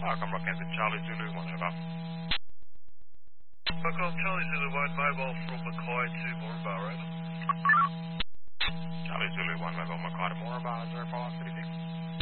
Welcome, Rockhampton, Charlie Zulu 1 over. Welcome, Charlie Zulu 1 mobile from Mackay to Moranbah, over. Charlie Zulu 1 mobile, Mackay to Moranbah, 0536.